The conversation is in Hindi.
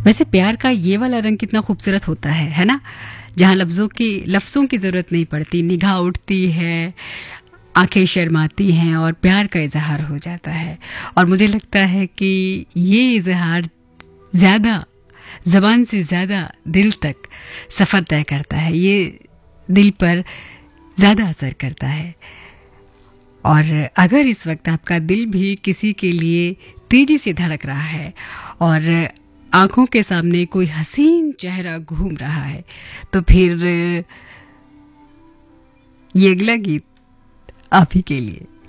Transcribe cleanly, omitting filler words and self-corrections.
वैसे प्यार का ये वाला रंग कितना खूबसूरत होता है ना? जहाँ लफ्ज़ों की ज़रूरत नहीं पड़ती, निगाह उठती है, आंखें शर्माती हैं और प्यार का इज़हार हो जाता है। और मुझे लगता है कि ये इज़हार ज़्यादा ज़बान से ज़्यादा दिल तक सफ़र तय करता है। ये दिल पर ज़्यादा असर करता है। और अगर इस वक्त आपका दिल भी किसी के लिए तेज़ी से धड़क रहा है और आँखों के सामने कोई हसीन चेहरा घूम रहा है, तो फिर ये अगला गीत आप ही के लिए।